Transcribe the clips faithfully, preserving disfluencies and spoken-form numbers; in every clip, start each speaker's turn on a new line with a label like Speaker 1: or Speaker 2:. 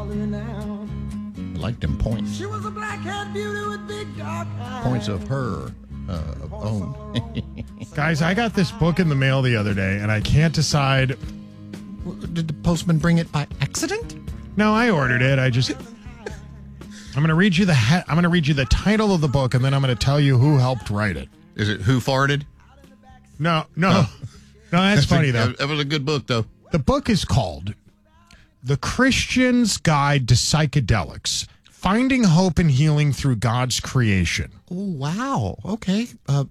Speaker 1: I like them points.
Speaker 2: She was a black-haired beauty with big dark eyes.
Speaker 1: Points of her uh, own.
Speaker 3: Guys, I got this book in the mail the other day, and I can't decide.
Speaker 1: Did the postman bring it by accident?
Speaker 3: No, I ordered it. I just. I'm going to read you the. Ha- I'm going to read you the title of the book, and then I'm going to tell you who helped write it.
Speaker 1: Is it Who Farted?
Speaker 3: No, no, no. That's funny though.
Speaker 1: That was a good book, though.
Speaker 3: The book is called "The Christian's Guide to Psychedelics: Finding Hope and Healing Through God's Creation."
Speaker 1: Oh, wow. Okay. Uh,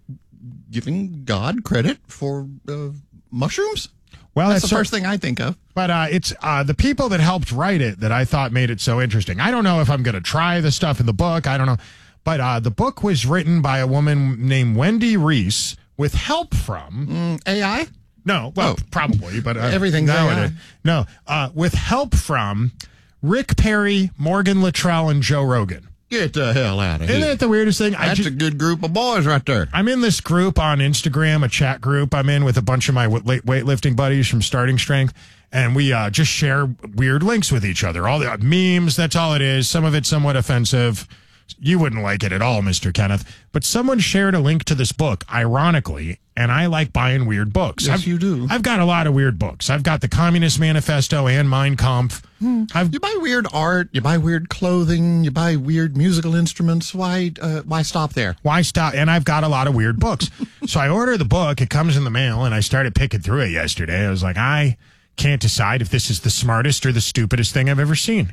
Speaker 1: giving God credit for uh, mushrooms?
Speaker 3: Well,
Speaker 1: that's,
Speaker 3: that's
Speaker 1: the
Speaker 3: cer-
Speaker 1: first thing I think of.
Speaker 3: But uh, it's uh, the people that helped write it that I thought made it so interesting. I don't know if I'm going to try the stuff in the book. I don't know. But uh, the book was written by a woman named Wendy Reese with help from...
Speaker 1: Mm, A I?
Speaker 3: No, well,
Speaker 1: Oh.
Speaker 3: probably. But uh,
Speaker 1: Everything's
Speaker 3: no,
Speaker 1: A I.
Speaker 3: it- No, uh, with help from Rick Perry, Morgan Luttrell, and Joe Rogan.
Speaker 1: Get the hell out of
Speaker 3: Isn't
Speaker 1: here.
Speaker 3: that the weirdest thing? I
Speaker 1: That's
Speaker 3: just,
Speaker 1: a good group of boys right there.
Speaker 3: I'm in this group on Instagram, a chat group I'm in with a bunch of my weight- weightlifting buddies from Starting Strength, and we uh, just share weird links with each other. All the uh, memes, that's all it is. Some of it's somewhat offensive. You wouldn't like it at all, Mister Kenneth. But someone shared a link to this book, ironically, and I like buying weird books.
Speaker 1: Yes,
Speaker 3: I've,
Speaker 1: you do.
Speaker 3: I've got a lot of weird books. I've got the Communist Manifesto and Mein Kampf.
Speaker 1: Hmm.
Speaker 3: I've
Speaker 1: You buy weird art, you buy weird clothing, you buy weird musical instruments. Why uh, why stop there?
Speaker 3: Why stop? And I've got a lot of weird books. So I order the book. It comes in the mail, and I started picking through it yesterday. I was like, I can't decide if this is the smartest or the stupidest thing I've ever seen.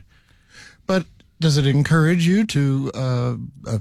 Speaker 1: But does it encourage you to uh, uh,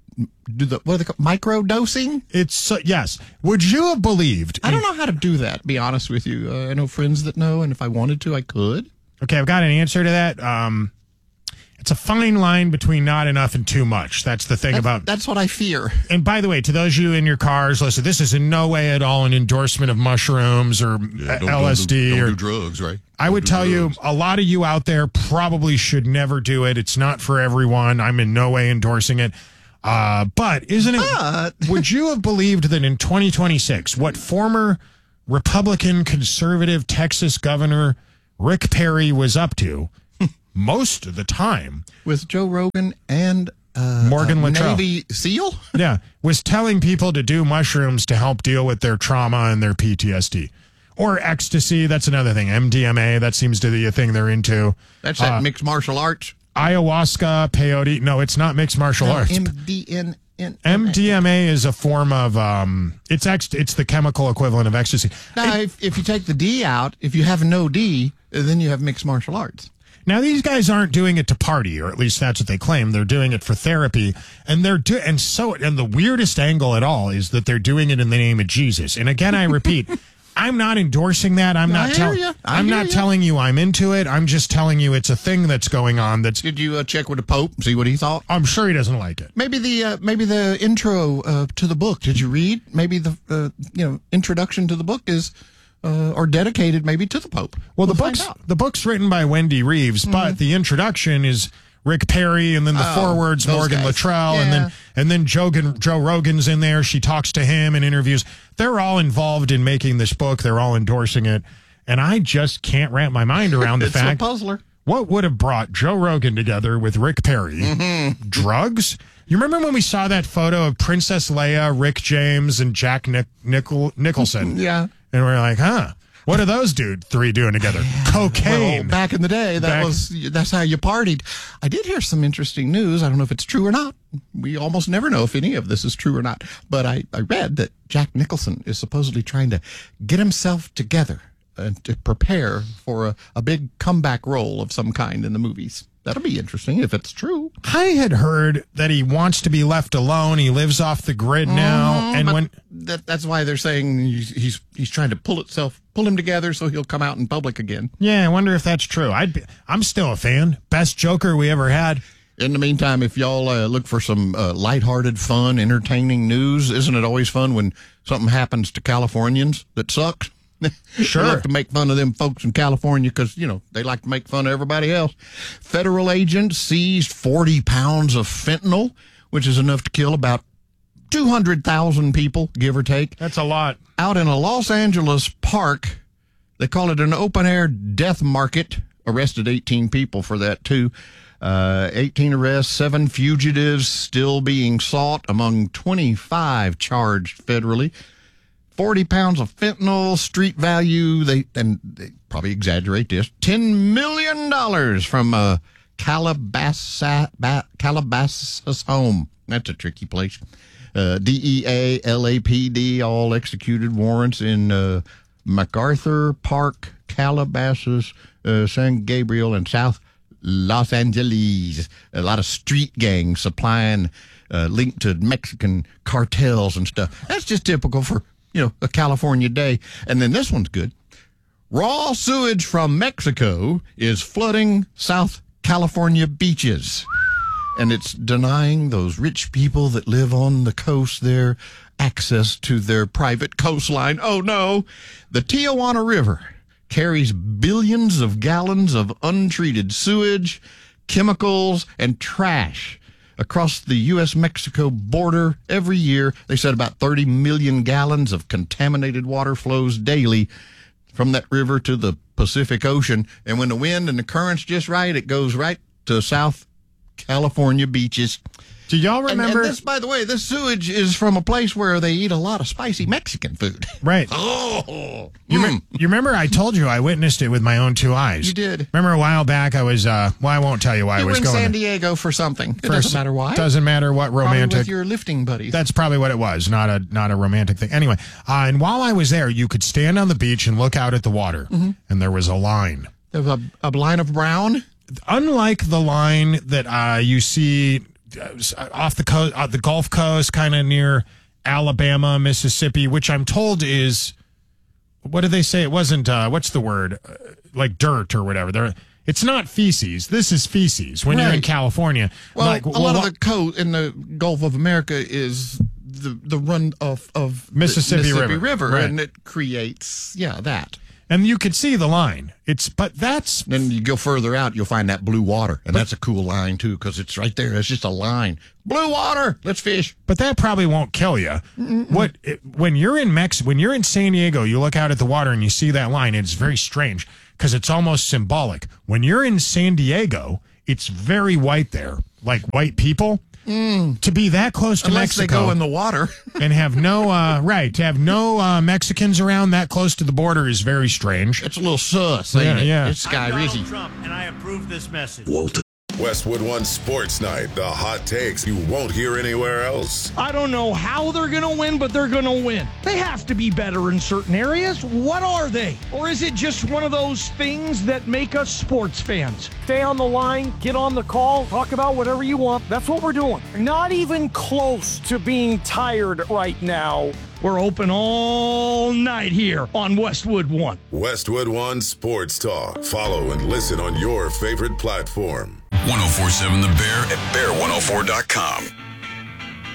Speaker 1: do the, what are they called, micro dosing?
Speaker 3: It's uh, yes. Would you have believed?
Speaker 1: I don't know how to do that, to be honest with you. Uh, I know friends that know, and if I wanted to, I could.
Speaker 3: Okay, I've got an answer to that. Um, it's a fine line between not enough and too much. That's the thing
Speaker 1: That's,
Speaker 3: about.
Speaker 1: that's what I fear.
Speaker 3: And by the way, to those of you in your cars, listen, this is in no way at all an endorsement of mushrooms or
Speaker 4: Yeah, don't-
Speaker 3: L S D
Speaker 4: don't do,
Speaker 3: or
Speaker 4: don't do drugs, right?
Speaker 3: I
Speaker 4: Don't
Speaker 3: would
Speaker 4: do
Speaker 3: tell
Speaker 4: drugs.
Speaker 3: you, a lot of you out there probably should never do it. It's not for everyone. I'm in no way endorsing it. Uh, but isn't it?
Speaker 1: But-
Speaker 3: Would you have believed that in twenty twenty-six, what former Republican conservative Texas governor Rick Perry was up to most of the time?
Speaker 1: With Joe Rogan and uh,
Speaker 3: Morgan
Speaker 1: uh,
Speaker 3: Luttrell.
Speaker 1: Navy SEAL?
Speaker 3: Yeah, was telling people to do mushrooms to help deal with their trauma and their P T S D. Or ecstasy, that's another thing. M D M A, that seems to be a thing they're into.
Speaker 1: That's that
Speaker 3: Uh,
Speaker 1: mixed martial arts.
Speaker 3: Ayahuasca, peyote. No, it's not mixed martial arts.
Speaker 1: M D N N.
Speaker 3: M D M A is a form of, um, it's ex- it's the chemical equivalent of ecstasy.
Speaker 1: Now, if, if you take the D out, if you have no D, then you have mixed martial arts.
Speaker 3: Now, these guys aren't doing it to party, or at least that's what they claim. They're doing it for therapy, and they're do- and so and the weirdest angle at all is that they're doing it in the name of Jesus. And again, I repeat, I'm not endorsing that. I'm
Speaker 1: I
Speaker 3: not
Speaker 1: hear
Speaker 3: telling.
Speaker 1: ya. I
Speaker 3: I'm
Speaker 1: hear
Speaker 3: not
Speaker 1: ya.
Speaker 3: telling you I'm into it. I'm just telling you it's a thing that's going on. That's.
Speaker 1: Did you uh, check with the Pope, see what he thought?
Speaker 3: I'm sure he doesn't like it.
Speaker 1: Maybe the uh, maybe the intro uh, to the book. Did you read? Maybe the uh, you know introduction to the book is uh, or dedicated maybe to the Pope.
Speaker 3: Well, the
Speaker 1: We'll find
Speaker 3: book's
Speaker 1: out.
Speaker 3: the book's written by Wendy Reeves, but the introduction is Rick Perry, and then the
Speaker 1: Oh,
Speaker 3: forwards
Speaker 1: those
Speaker 3: Morgan
Speaker 1: guys.
Speaker 3: Luttrell, and
Speaker 1: Yeah.
Speaker 3: then and then Joe, Joe Rogan's in there. She talks to him in interviews. They're all involved in making this book. They're all endorsing it, and I just can't wrap my mind around the
Speaker 1: It's
Speaker 3: fact
Speaker 1: a puzzler.
Speaker 3: what would have brought Joe Rogan together with Rick Perry.
Speaker 1: Mm-hmm.
Speaker 3: Drugs. You remember when we saw that photo of Princess Leia, Rick James, and Jack Nic- Nicol- Nicholson?
Speaker 1: Yeah.
Speaker 3: And we're like, huh? What are those dude three doing together? Cocaine.
Speaker 1: Well, back in the day, that
Speaker 3: Back-
Speaker 1: was that's how you partied. I did hear some interesting news. I don't know if it's true or not. We almost never know if any of this is true or not. But I, I read that Jack Nicholson is supposedly trying to get himself together and to prepare for a, a big comeback role of some kind in the movies. That'll be interesting if it's true.
Speaker 3: I had heard that he wants to be left alone. He lives off the grid now, and
Speaker 1: But
Speaker 3: when
Speaker 1: that, that's why they're saying he's, he's he's trying to pull itself pull him together so he'll come out in public again.
Speaker 3: yeah, I wonder if that's true. I'd be, I'm still a fan. Best Joker we ever had.
Speaker 1: In the meantime, if y'all uh, look for some uh, lighthearted, fun, entertaining news, isn't it always fun when something happens to Californians that sucks?
Speaker 3: Sure.
Speaker 1: We like to make fun of them folks in California because, you know, they like to make fun of everybody else. Federal agents seized forty pounds of fentanyl, which is enough to kill about two hundred thousand people, give or take,
Speaker 3: That's a lot.
Speaker 1: out in a Los Angeles park. They call it an open-air death market arrested eighteen people for that, too. Uh, eighteen arrests, seven fugitives still being sought among twenty-five charged federally. forty pounds of fentanyl, street value, they and they probably exaggerate this, ten million dollars from uh, Calabasas, Calabasas home. That's a tricky place. Uh, D E A, L A P D all executed warrants in uh, MacArthur Park, Calabasas, uh, San Gabriel, and South Los Angeles. A lot of street gangs supplying, uh, linked to Mexican cartels and stuff. That's just typical for, you know, a California day. And then this one's good. Raw sewage from Mexico is flooding South California beaches. And it's denying those rich people that live on the coast there access to their private coastline. Oh, no. The Tijuana River carries billions of gallons of untreated sewage, chemicals, and trash across the U S Mexico border every year. They said about thirty million gallons of contaminated water flows daily from that river to the Pacific Ocean. And when the wind and the current's just right, it goes right to South California beaches.
Speaker 3: Do y'all remember?
Speaker 1: And, and this, by the way, this sewage is from a place where they eat a lot of spicy Mexican food.
Speaker 3: Right.
Speaker 1: Oh.
Speaker 3: You,
Speaker 1: mm.
Speaker 3: me- you remember I told you I witnessed it with my own two eyes.
Speaker 1: You did.
Speaker 3: Remember a while back I was, uh, well, I won't tell you why
Speaker 1: You
Speaker 3: I
Speaker 1: were
Speaker 3: was
Speaker 1: in
Speaker 3: going
Speaker 1: San
Speaker 3: there.
Speaker 1: Diego for something. It
Speaker 3: First,
Speaker 1: doesn't matter why.
Speaker 3: Doesn't matter what romantic.
Speaker 1: Probably with your lifting buddies.
Speaker 3: That's probably what it was. Not a not a romantic thing. Anyway, uh, and while I was there, you could stand on the beach and look out at the water, mm-hmm. and there was a line.
Speaker 1: There's a, a line of brown?
Speaker 3: Unlike the line that uh, you see off the coast, uh, the Gulf Coast, kind of near Alabama, Mississippi, which I'm told is, what did they say? It wasn't, uh, what's the word? Uh, like dirt or whatever. They're, it's not feces. This is feces when right. you're in California.
Speaker 1: Well,
Speaker 3: like,
Speaker 1: a
Speaker 3: well,
Speaker 1: lot
Speaker 3: well,
Speaker 1: of the coast in the Gulf of America is the the run of, of
Speaker 3: Mississippi,
Speaker 1: Mississippi
Speaker 3: River,
Speaker 1: River
Speaker 3: right.
Speaker 1: and it creates, yeah, that.
Speaker 3: And you could see the line. It's, but that's.
Speaker 1: Then you go further out, you'll find that blue water. And but, that's a cool line, too, because it's right there. It's just a line. Blue water. Let's fish.
Speaker 3: But that probably won't kill you. Mm-mm. What, it, when you're in Mex, when you're in San Diego, you look out at the water and you see that line. It's very strange because it's almost symbolic. When you're in San Diego, it's very white there, like white people. Mm. To be that close to
Speaker 1: Unless
Speaker 3: Mexico,
Speaker 1: they go in the water,
Speaker 3: and have no uh, right to have no uh, Mexicans around that close to the border is very strange.
Speaker 1: It's a little sus, ain't
Speaker 3: yeah,
Speaker 1: it?
Speaker 3: Yeah,
Speaker 1: it's Sky
Speaker 4: I'm Donald
Speaker 1: Rizzi.
Speaker 4: Trump, and I approve this message.
Speaker 5: Walter. Westwood One Sports Night, the hot takes you won't hear anywhere else.
Speaker 6: I don't know how they're going to win, but they're going to win. They have to be better in certain areas. What are they? Or is it just one of those things that make us sports fans?
Speaker 7: Stay on the line, get on the call, talk about whatever you want. That's what we're doing. Not even close to being tired right now.
Speaker 6: We're open all night here on Westwood One.
Speaker 5: Westwood One Sports Talk. Follow and listen on your favorite platform.
Speaker 8: one oh four point seven The Bear at bear one oh four dot com.